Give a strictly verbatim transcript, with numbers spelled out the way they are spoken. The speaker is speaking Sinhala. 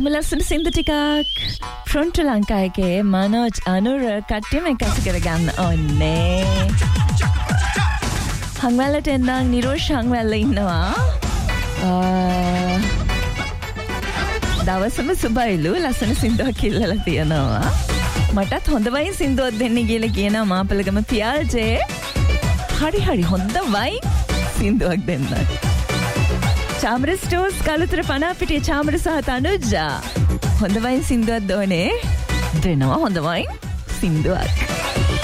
අහමු ලස්සන සින්දු ටිකක්. ෆ්‍රොන්ට් ලංකා එකේ මනෝජ් අනුර කට්ටියම එකතු කරගන්න ඕනේ. හංවැල්ලට එන්නම් නිරෝෂ් හංවැල්ල ඉන්නවා. දවසම සුබයිලු ලස්සන සින්දුවක් ඉල්ලලා තියෙනවා. මටත් හොඳවයි සින්දුවක් දෙන්න කියලා කියනවා මාපලගම පියාල්ජේ. හරි හරි හොඳවයි සින්දුවක් දෙන්න. චාමර ස්ටෝස් කලුතර පනාපිටිය චාමර සහ තනුජා. හොඳවයි සින්දුවක් දෝනේ. දෙනවා හොඳවයි සින්දුවක්.